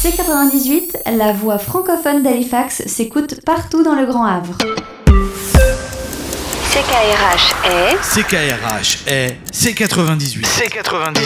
C98, la voix francophone d'Halifax, s'écoute partout dans le Grand Havre. CKRH est CKRH est C98.